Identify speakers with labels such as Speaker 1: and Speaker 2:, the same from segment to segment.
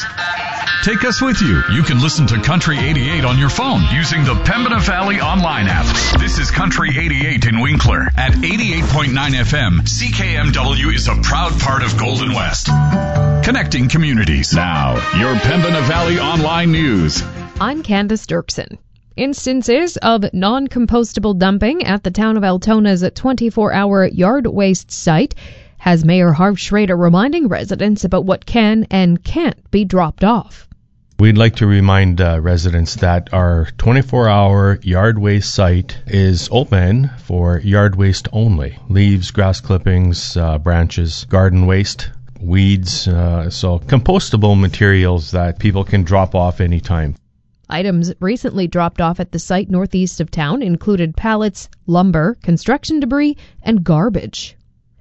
Speaker 1: Take us with you. You can listen to Country 88 on your phone using the Pembina Valley online app. This is Country 88 in Winkler. At 88.9 FM, CKMW is a proud part of Golden West. Connecting communities. Now, your Pembina Valley online news.
Speaker 2: I'm Candace Dirksen. Instances of non-compostable dumping at the town of Altona's 24-hour yard waste site has Mayor Harv Schrader reminding residents about what can and can't be dropped off.
Speaker 3: We'd like to remind residents that our 24-hour yard waste site is open for yard waste only. Leaves, grass clippings, branches, garden waste, weeds, so compostable materials that people can drop off anytime.
Speaker 2: Items recently dropped off at the site northeast of town included pallets, lumber, construction debris, and garbage.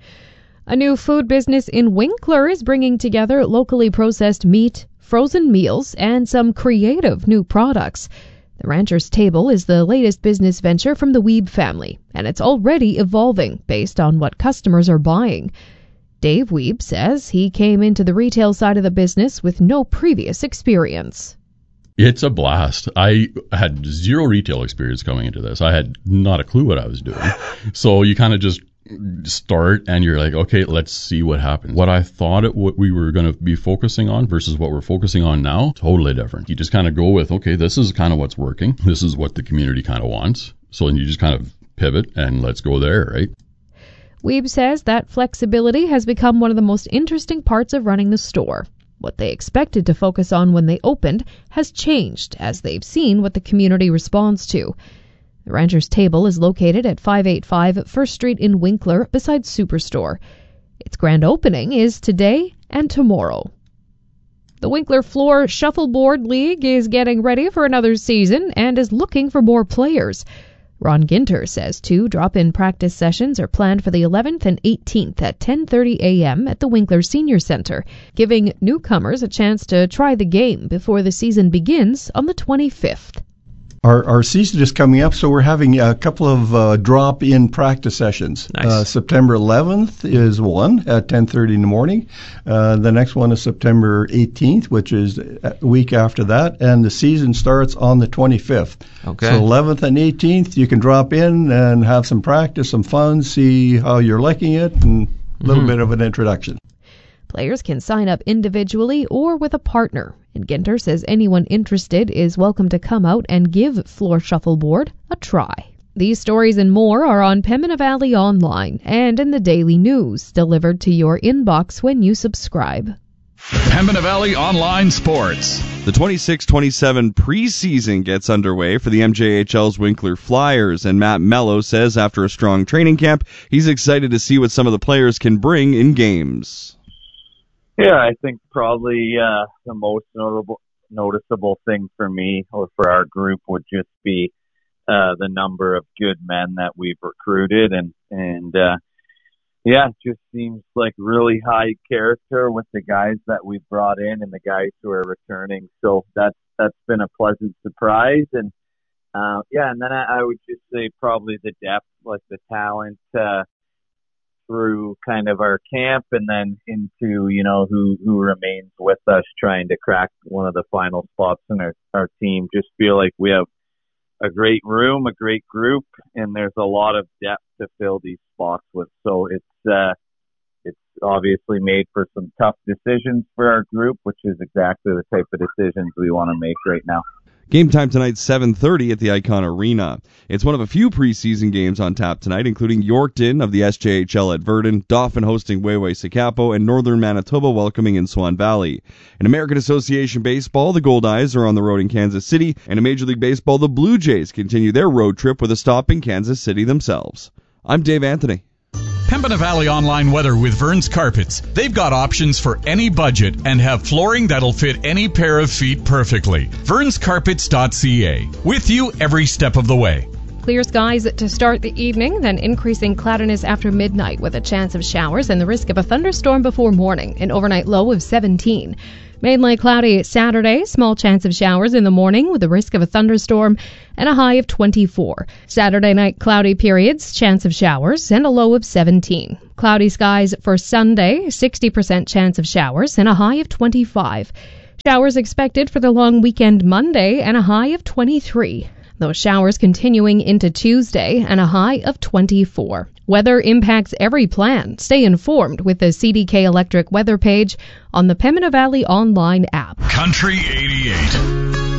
Speaker 2: A new food business in Winkler is bringing together locally processed meat, frozen meals, and some creative new products. The Rancher's Table is the latest business venture from the Wiebe family, and it's already evolving based on what customers are buying. Dave Wiebe says he came into the retail side of the business with no previous experience.
Speaker 4: It's a blast. I had zero retail experience coming into this. I had not a clue what I was doing. So you kind of just start and you're like, okay, let's see what happens. What I thought what we were going to be focusing on versus what we're focusing on now, totally different. You just kind of go with, okay, this is kind of what's working. This is what the community kind of wants. So then you just kind of pivot and let's go there, right?
Speaker 2: Wiebe says that flexibility has become one of the most interesting parts of running the store. What they expected to focus on when they opened has changed as they've seen what the community responds to. The Rancher's Table is located at 585 First Street in Winkler beside Superstore. Its grand opening is today and tomorrow. The Winkler Floor Shuffleboard League is getting ready for another season and is looking for more players. Ron Ginter says 2 drop-in practice sessions are planned for the 11th and 18th at 10:30 a.m. at the Winkler Senior Center, giving newcomers a chance to try the game before the season begins on the 25th.
Speaker 5: Our season is coming up, so we're having a couple of drop-in practice sessions.
Speaker 3: Nice.
Speaker 5: September 11th is one at 10:30 in the morning. The next one is September 18th, which is a week after that, and the season starts on the 25th.
Speaker 3: Okay.
Speaker 5: So 11th and 18th, you can drop in and have some practice, some fun, see how you're liking it, and a little bit of an introduction.
Speaker 2: Players can sign up individually or with a partner, and Ginter says anyone interested is welcome to come out and give Floor Shuffleboard a try. These stories and more are on Pembina Valley Online and in the Daily News, delivered to your inbox when you subscribe.
Speaker 1: Pembina Valley Online Sports.
Speaker 6: The 26-27 preseason gets underway for the MJHL's Winkler Flyers, and Matt Mello says after a strong training camp, he's excited to see what some of the players can bring in games.
Speaker 7: Yeah, I think probably the most noticeable thing for me or for our group would just be the number of good men that we've recruited, and yeah, it just seems like really high character with the guys that we've brought in and the guys who are returning. So that's been a pleasant surprise, and yeah, and then I would just say probably the depth, like the talent. Through kind of our camp and then into, who remains with us trying to crack one of the final spots in our team. Just feel like we have a great room, a great group, and there's a lot of depth to fill these spots with. So it's obviously made for some tough decisions for our group, which is exactly the type of decisions we want to make right now.
Speaker 6: Game time tonight, 7:30 at the Icon Arena. It's one of a few preseason games on tap tonight, including Yorkton of the SJHL at Verdun, Dauphin hosting Wayway-Sakapo, and Northern Manitoba welcoming in Swan Valley. In American Association Baseball, the Goldeyes are on the road in Kansas City, and in Major League Baseball, the Blue Jays continue their road trip with a stop in Kansas City themselves. I'm Dave Anthony.
Speaker 1: Pembina Valley Online Weather with Vern's Carpets. They've got options for any budget and have flooring that'll fit any pair of feet perfectly. Vern'sCarpets.ca. With you every step of the way.
Speaker 2: Clear skies to start the evening, then increasing cloudiness after midnight with a chance of showers and the risk of a thunderstorm before morning. An overnight low of 17. Mainly cloudy Saturday, small chance of showers in the morning with the risk of a thunderstorm and a high of 24. Saturday night cloudy periods, chance of showers and a low of 17. Cloudy skies for Sunday, 60% chance of showers and a high of 25. Showers expected for the long weekend Monday and a high of 23. Those showers continuing into Tuesday and a high of 24. Weather impacts every plan. Stay informed with the CDK Electric weather page on the Pembina Valley online app.
Speaker 1: Country 88.